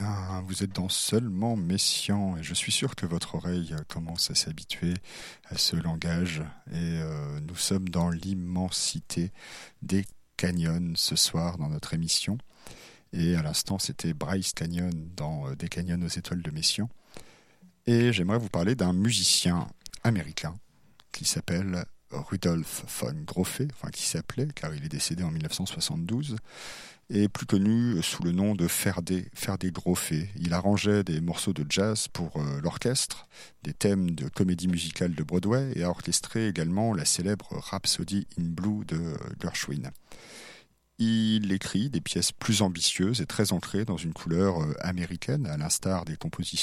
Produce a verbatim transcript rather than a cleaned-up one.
bien, vous êtes dans Seulement Messian et je suis sûr que votre oreille commence à s'habituer à ce langage et euh, nous sommes dans l'immensité des canyons ce soir dans notre émission. Et à l'instant, c'était Bryce Canyon dans euh, Des canyons aux étoiles de Messian. Et j'aimerais vous parler d'un musicien américain qui s'appelle Rudolf von Grofé, enfin qui s'appelait, car il est décédé en dix-neuf cent soixante-douze, et plus connu sous le nom de Ferdé, Ferdé Grofé. Il arrangeait des morceaux de jazz pour euh, l'orchestre, des thèmes de comédie musicale de Broadway, et a orchestré également la célèbre Rhapsody in Blue de euh, Gershwin. Il écrit des pièces plus ambitieuses et très ancrées dans une couleur euh, américaine, à l'instar des compositions